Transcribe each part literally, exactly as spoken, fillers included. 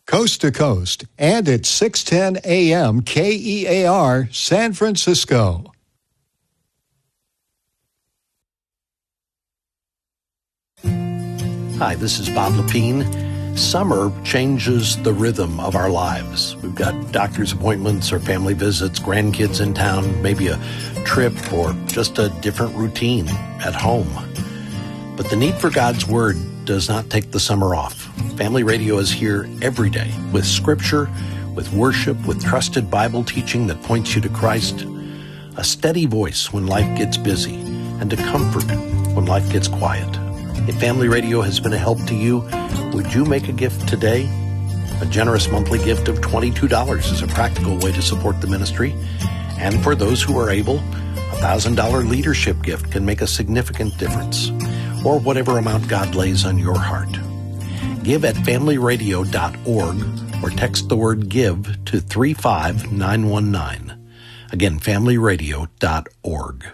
coast to coast, and at six ten A M K E A R San Francisco. Hi, this is Bob Lepine. Summer changes the rhythm of our lives. We've got doctor's appointments or family visits, grandkids in town, maybe a trip or just a different routine at home. But the need for God's Word does not take the summer off. Family Radio is here every day with scripture, with worship, with trusted Bible teaching that points you to Christ, a steady voice when life gets busy, and a comfort when life gets quiet. If Family Radio has been a help to you, would you make a gift today? A generous monthly gift of twenty-two dollars is a practical way to support the ministry. And for those who are able, a one thousand dollars leadership gift can make a significant difference, or whatever amount God lays on your heart. Give at family radio dot org or text the word GIVE to three five nine one nine. Again, family radio dot org.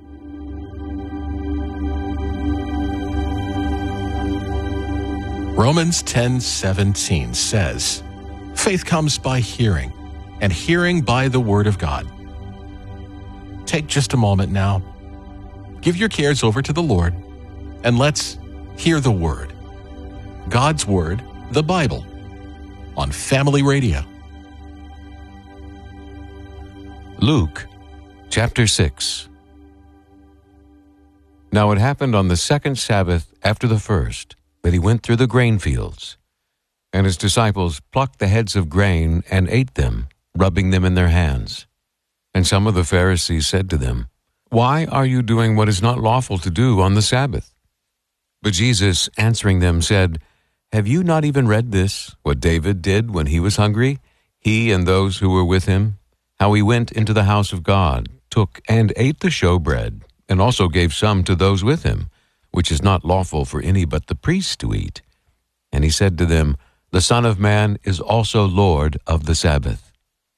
Romans ten seventeen says, "Faith comes by hearing, and hearing by the Word of God." Take just a moment now. Give your cares over to the Lord, and let's hear the Word. God's Word, the Bible, on Family Radio. Luke, chapter six. Now it happened on the second Sabbath after the first, that he went through the grain fields, and his disciples plucked the heads of grain and ate them, rubbing them in their hands. And some of the Pharisees said to them, "Why are you doing what is not lawful to do on the Sabbath?" But Jesus, answering them, said, "Have you not even read this, what David did when he was hungry, he and those who were with him, how he went into the house of God, took and ate the showbread, and also gave some to those with him, which is not lawful for any but the priests to eat. And he said to them, The Son of Man is also Lord of the Sabbath."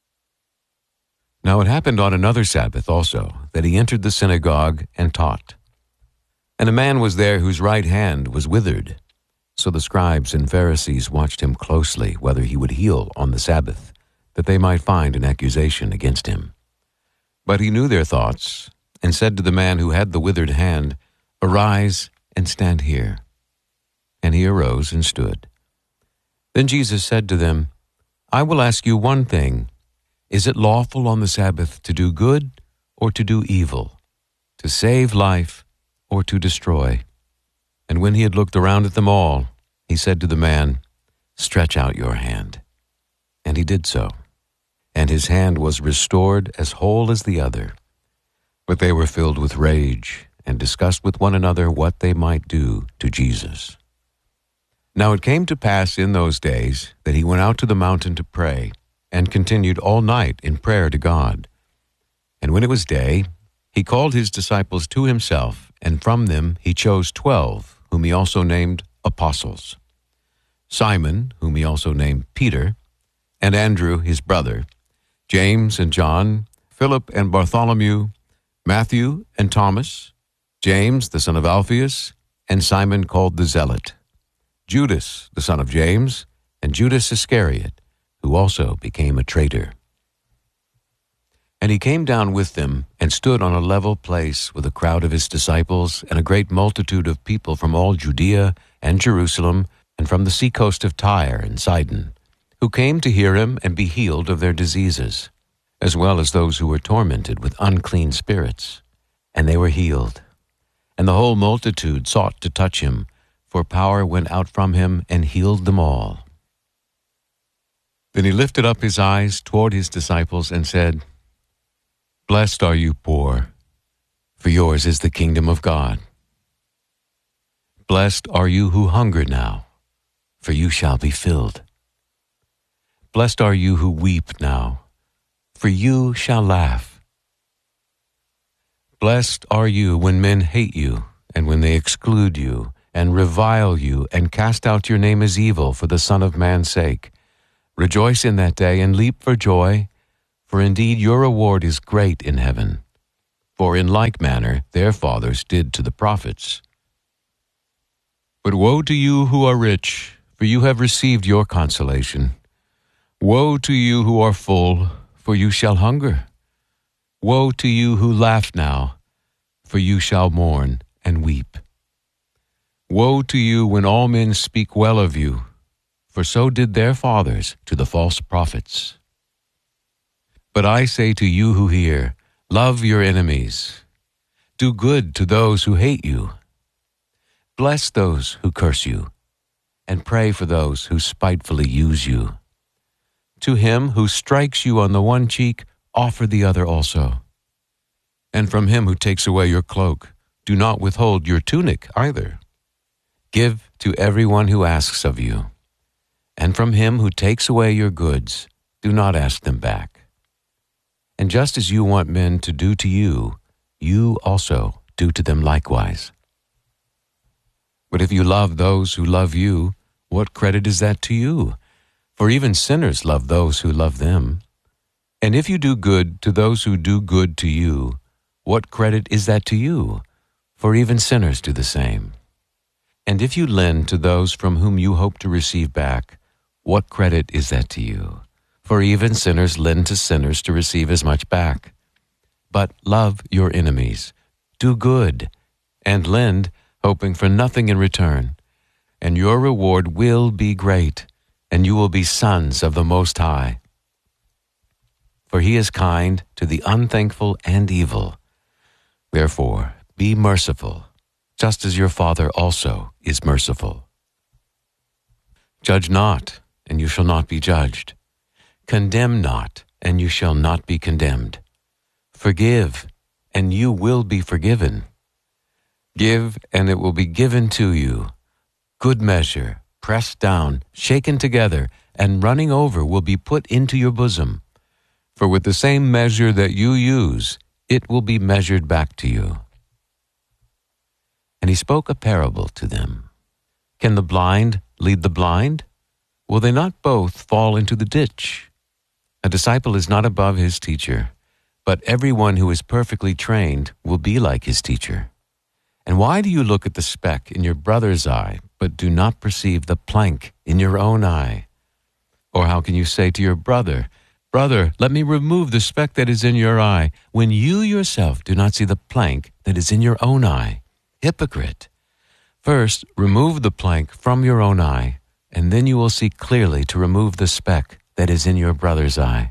Now it happened on another Sabbath also, that he entered the synagogue and taught. And a man was there whose right hand was withered. So the scribes and Pharisees watched him closely, whether he would heal on the Sabbath, that they might find an accusation against him. But he knew their thoughts, and said to the man who had the withered hand, "Arise and stand here." And he arose and stood. Then Jesus said to them, "I will ask you one thing. Is it lawful on the Sabbath to do good or to do evil, to save life or to destroy?" And when he had looked around at them all, he said to the man, "Stretch out your hand." And he did so. And his hand was restored as whole as the other. But they were filled with rage, and discussed with one another what they might do to Jesus. Now it came to pass in those days that he went out to the mountain to pray, and continued all night in prayer to God. And when it was day, he called his disciples to himself, and from them he chose twelve, whom he also named apostles: Simon, whom he also named Peter, and Andrew his brother, James and John, Philip and Bartholomew, Matthew and Thomas, James the son of Alphaeus, and Simon called the Zealot, Judas the son of James, and Judas Iscariot, who also became a traitor. And he came down with them, and stood on a level place with a crowd of his disciples, and a great multitude of people from all Judea and Jerusalem, and from the seacoast of Tyre and Sidon, who came to hear him and be healed of their diseases, as well as those who were tormented with unclean spirits. And they were healed. And the whole multitude sought to touch him, for power went out from him and healed them all. Then he lifted up his eyes toward his disciples and said, "Blessed are you poor, for yours is the kingdom of God. Blessed are you who hunger now, for you shall be filled. Blessed are you who weep now, for you shall laugh. Blessed are you when men hate you, and when they exclude you, and revile you, and cast out your name as evil for the Son of Man's sake. Rejoice in that day, and leap for joy, for indeed your reward is great in heaven. For in like manner their fathers did to the prophets. But woe to you who are rich, for you have received your consolation. Woe to you who are full, for you shall hunger. Woe to you who laugh now, for you shall mourn and weep. Woe to you when all men speak well of you, for so did their fathers to the false prophets. But I say to you who hear, love your enemies. Do good to those who hate you. Bless those who curse you, and pray for those who spitefully use you. To him who strikes you on the one cheek, offer the other also. And from him who takes away your cloak, do not withhold your tunic either. Give to everyone who asks of you. And from him who takes away your goods, do not ask them back. And just as you want men to do to you, you also do to them likewise. But if you love those who love you, what credit is that to you? For even sinners love those who love them. And if you do good to those who do good to you, what credit is that to you? For even sinners do the same. And if you lend to those from whom you hope to receive back, what credit is that to you? For even sinners lend to sinners to receive as much back. But love your enemies, do good, and lend, hoping for nothing in return. And your reward will be great, and you will be sons of the Most High. For he is kind to the unthankful and evil. Therefore, be merciful, just as your Father also is merciful. Judge not, and you shall not be judged. Condemn not, and you shall not be condemned. Forgive, and you will be forgiven. Give, and it will be given to you. Good measure, pressed down, shaken together, and running over will be put into your bosom. For with the same measure that you use, it will be measured back to you. And he spoke a parable to them. Can the blind lead the blind? Will they not both fall into the ditch? A disciple is not above his teacher, but everyone who is perfectly trained will be like his teacher. And why do you look at the speck in your brother's eye, but do not perceive the plank in your own eye? Or how can you say to your brother, Brother, let me remove the speck that is in your eye, when you yourself do not see the plank that is in your own eye? Hypocrite! First, remove the plank from your own eye, and then you will see clearly to remove the speck that is in your brother's eye.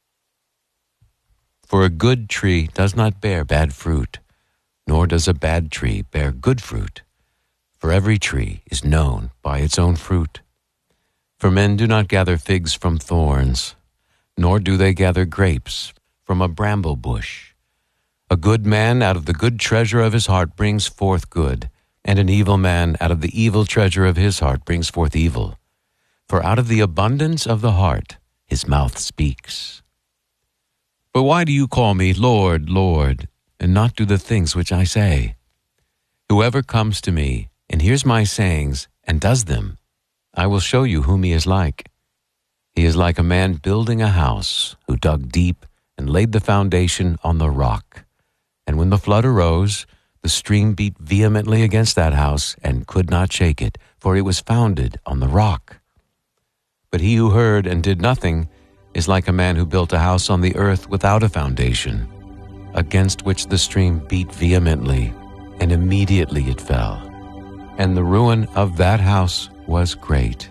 For a good tree does not bear bad fruit, nor does a bad tree bear good fruit. For every tree is known by its own fruit. For men do not gather figs from thorns, nor do they gather grapes from a bramble bush. A good man out of the good treasure of his heart brings forth good, and an evil man out of the evil treasure of his heart brings forth evil. For out of the abundance of the heart his mouth speaks. But why do you call me Lord, Lord, and not do the things which I say? Whoever comes to me and hears my sayings and does them, I will show you whom he is like. He is like a man building a house who dug deep and laid the foundation on the rock. And when the flood arose, the stream beat vehemently against that house and could not shake it, for it was founded on the rock. But he who heard and did nothing is like a man who built a house on the earth without a foundation, against which the stream beat vehemently, and immediately it fell. And the ruin of that house was great.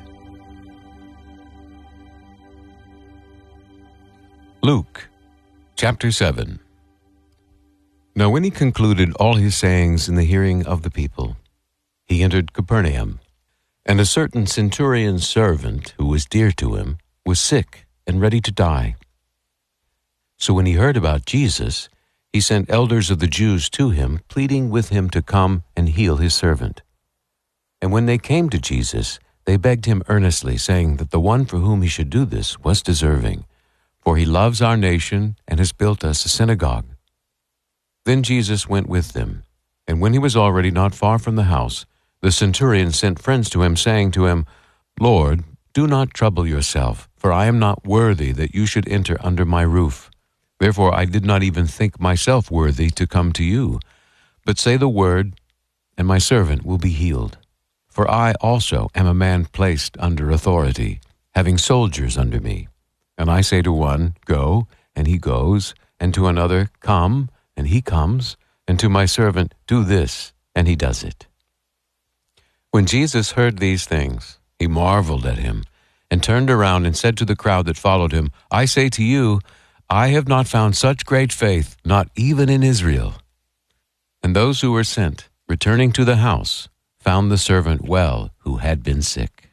Luke chapter seven. Now when he concluded all his sayings in the hearing of the people, he entered Capernaum. And a certain centurion's servant, who was dear to him, was sick and ready to die. So when he heard about Jesus, he sent elders of the Jews to him, pleading with him to come and heal his servant. And when they came to Jesus, they begged him earnestly, saying that the one for whom he should do this was deserving, for he loves our nation and has built us a synagogue. Then Jesus went with them, and when he was already not far from the house, the centurion sent friends to him, saying to him, Lord, do not trouble yourself, for I am not worthy that you should enter under my roof. Therefore I did not even think myself worthy to come to you. But say the word, and my servant will be healed. For I also am a man placed under authority, having soldiers under me. And I say to one, Go, and he goes, and to another, Come, and he comes, and to my servant, Do this, and he does it. When Jesus heard these things, he marveled at him, and turned around and said to the crowd that followed him, I say to you, I have not found such great faith, not even in Israel. And those who were sent, returning to the house, found the servant well who had been sick.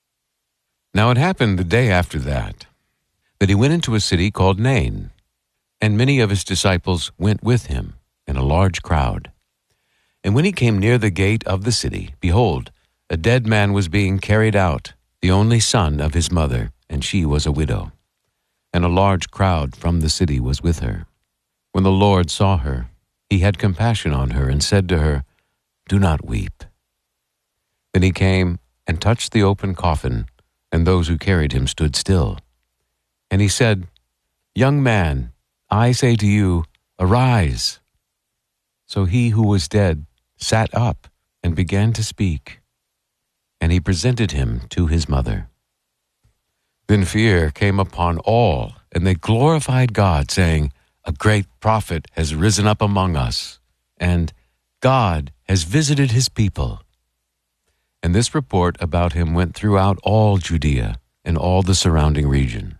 Now it happened the day after that, that he went into a city called Nain, and many of his disciples went with him, and a large crowd. And when he came near the gate of the city, behold, a dead man was being carried out, the only son of his mother, and she was a widow. And a large crowd from the city was with her. When the Lord saw her, he had compassion on her, and said to her, Do not weep. Then he came and touched the open coffin, and those who carried him stood still. And he said, Young man, I say to you, arise. So he who was dead sat up and began to speak. And he presented him to his mother. Then fear came upon all, and they glorified God, saying, A great prophet has risen up among us, and God has visited his people. And this report about him went throughout all Judea and all the surrounding region.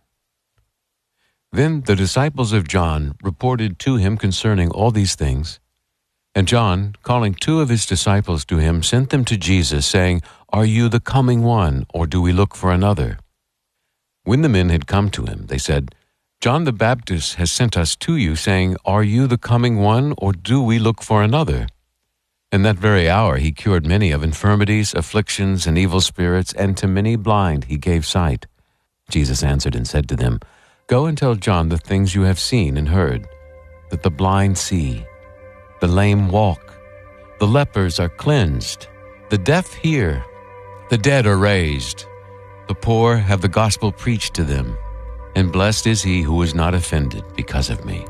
Then the disciples of John reported to him concerning all these things. And John, calling two of his disciples to him, sent them to Jesus, saying, Are you the coming one, or do we look for another? When the men had come to him, they said, John the Baptist has sent us to you, saying, Are you the coming one, or do we look for another? In that very hour he cured many of infirmities, afflictions, and evil spirits, and to many blind he gave sight. Jesus answered and said to them, Go and tell John the things you have seen and heard, that the blind see, the lame walk, the lepers are cleansed, the deaf hear, the dead are raised, the poor have the gospel preached to them, and blessed is he who is not offended because of me.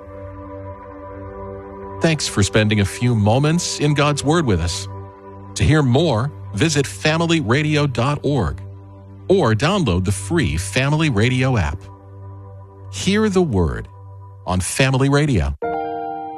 Thanks for spending a few moments in God's Word with us. To hear more, visit family radio dot org or download the free Family Radio app. Hear the Word on Family Radio.